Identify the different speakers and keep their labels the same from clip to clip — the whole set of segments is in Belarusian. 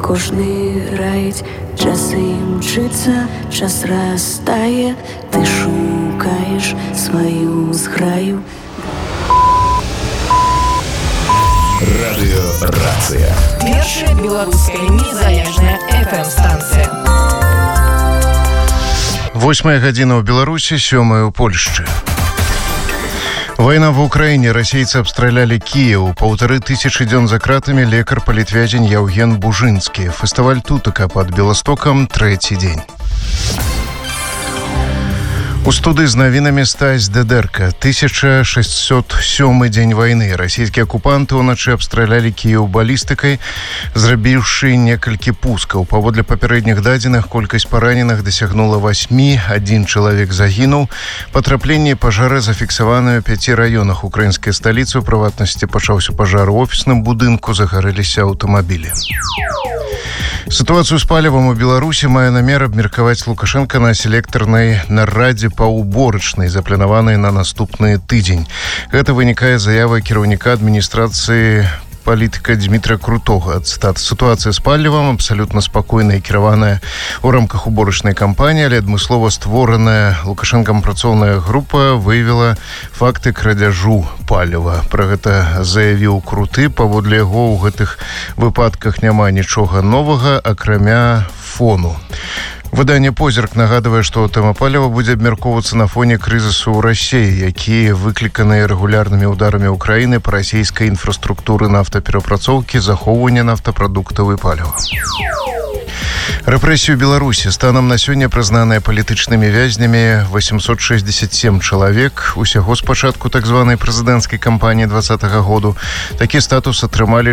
Speaker 1: кожны раіць, час імчыцца, час растае, ты шукаеш сваю зграю.
Speaker 2: Радыёрацыя.
Speaker 3: Першая беларуская незалежная FM-станцыя.
Speaker 4: 8 гадзіна ў Беларусі, 7 у Польшчы. Война в Украине. Российцы обстреляли Киев. 1500 дзён за кратами лекар палітвязень Яўген Бужынскі. Фестиваль тутака под Белостоком трэці дзень. У студыі з навінамі Стась Дедерка. 1607 дзень войны. Расійскія акупанты ўначы абстралялі Кіеў балістыкай, зрабіўшы некалькі пускаў. Паводле папярэдніх дадзеных, колькасць параненых дасягнула 8, 1 чалавек загінуў. Патрапленне пажара зафіксаваны ў 5 раёнах украінскай сталіцы. У прыватнасці пачаўся пажар у офісным будынку, загарэліся аўтамабілі. Сітуацыю з палівам у Беларусі мае намер абмеркаваць Лукашенко на селектарнай нарадзе па уборачнай, запланаванай на наступны тыдзень. Гэта вынікае з заявы кіраўніка адміністрацыі палітыка Дмітра Крутога. Цытата: «Ситуация с палівам абсолютно спокойная и кіраваная у рамках уборачнай кампании, але адмыслова створаная Лукашенком працоўная група выявила факты крадзяжу паліва». Пра гэта заявіў Круты. Паводле яго ў гэтых выпадках няма нічога новага, акрамя фону. Выданне «Позірк» нагадвае, што тэма паліва будзе абмяркоўвацца на фоне крызісу ў Расіі, які выкліканы рэгулярнымі ўдарамі Украіны па расійскай інфраструктуры нафтаперапрацоўкі, захоўвання нафтапрадуктаў і паліва. Рэпрэсіі ў Беларусі. Станам на сёння прызнаныя палітычнымі вязнямі 867 чалавек. Усяго з пачатку так званай прэзідэнцкай кампаніі 2020 году такі статус атрымалі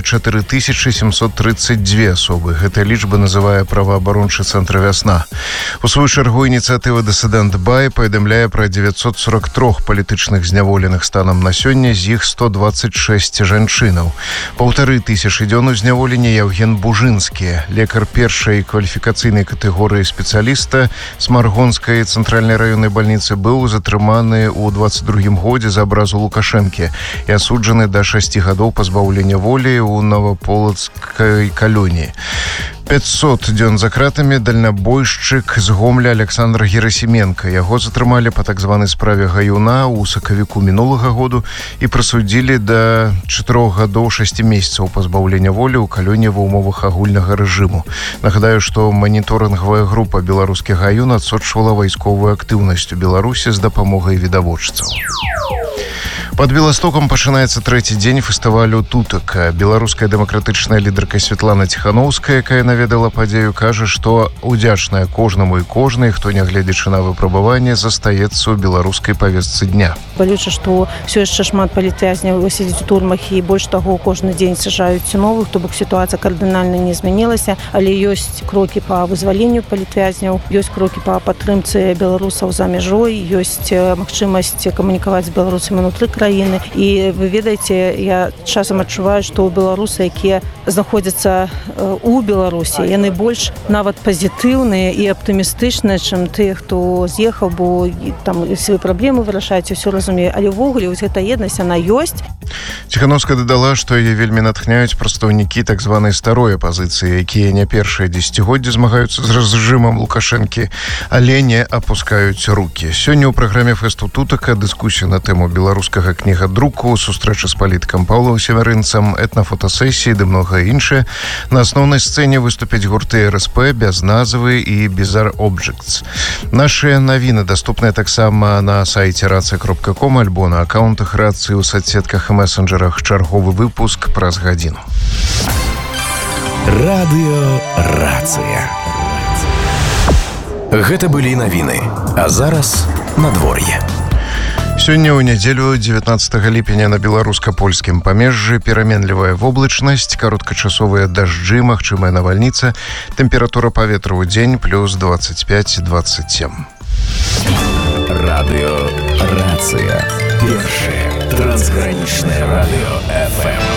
Speaker 4: 4732 асобы. Гэтая лічба называе праваабарончы цэнтр «Вясна». У сваю чаргу ініцыятыва «Дысідэнт Бай» паведамляе пра 943 палітычных зняволеных станам на сёння, з іх 126 жанчынаў. 1500 дзён у зняволенні Яўген Бужынскі, лекар першай кваліфікацыйнай катэгорыі спецыяліста з Маргонскай цэнтральнай раённай бальніцы, быў затрыманы ў 22 годзе за абразу Лукашэнкі і асуджаны да 6 гадоў пазбаўлення волі ў Новаполацкай калоніі. 500 дзён за кратамі дальнабойшчык з Гомля Александр Герасименко. Яго затрымалі па так званай справе Гаюна ў сакавіку мінулага году і прысудзілі да 4 гадоў 6 месяцаў пазбаўлення волі ў калоніі ва ўмовах агульнага рэжыму. Нагадаю, што маніторынгавая група «Беларускі Гаюн» адсочвала вайсковую актыўнасць у Беларусі з дапамогай відавочцаў. Под Белостоком пачынаецца трэці дзень фестывалю тутака. Беларуская дэмакратычная лідарка Святлана Ціхановская, якая наведала падзею, кажа, што удзячная кожнаму і кожнай, хто, нягледзячы на выпрабаванне, застаецца ў беларускай павестцы дня.
Speaker 5: Балюча, што ўсё яшчэ шмат палітвязняў сядзіць у турмах, і больш таго, кожны дзень сажаюць новых, то бок сітуацыя кардынальна не змянілася, але ёсць крокі па вызваленню палітвязняў, ёсць крокі па падтрымцы беларусаў за мяжой, ёсць магчымасць камунікаваць з беларусамі ўнутры краіны. І вы ведаеце, я часам адчуваю, што беларусы, якія знаходзяцца у Беларусі, яны больш нават пазітыўныя і аптымістычныя, чым тыя, хто з'ехаў, бо там свае праблемы вырашаюць, усё разумею, але ўвогуле вось гэта еднасць, она ёсць.
Speaker 4: Ціхановская дадала, што яе вельмі натхняюць прадстаўнікі так званай старой апазіцыі, якія не першыя дзесяцігоддзі змагаюцца з рэжымам Лукашэнкі, але не апускаюць рукі. Сёння ў праграме фэсту тутака дыскусія на тэму беларускага кнігадруку, сустрэча з палітыкам Паўлам Севярынцам, этнафотасесіі ды многае іншае. На асноўнай сцэне выступяць гурты РСП, Бязназвы і Bizarre Objects. Нашыя навіны даступныя таксама на сайце racja.com альбо на акаунтах Рацыі ў соцсетках і месенджерах. Чарговы выпуск праз гадзіну.
Speaker 2: Радыёрацыя. Гэта былі навіны. А зараз надвор'е.
Speaker 4: Сёння ў нядзелю 19 ліпеня на беларуска-польскім памежжы пераменлівая воблачнасць, кароткачасовыя дажджы, магчымая навальніца, тэмпература паветра ў дзень плюс 25-27.
Speaker 2: Радыёрацыя. Першае трансгранічнае радыё FM.